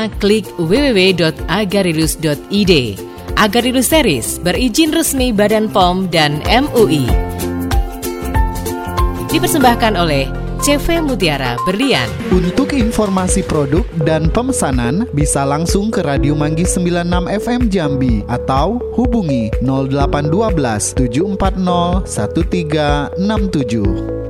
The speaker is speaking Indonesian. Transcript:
lainnya, klik www.agarilus.id. Agarilus Series berizin resmi Badan POM dan MUI. Dipersembahkan oleh CV Mutiara Berlian. Untuk informasi produk dan pemesanan bisa langsung ke Radio Manggis 96 FM Jambi atau hubungi 0812 740 1367.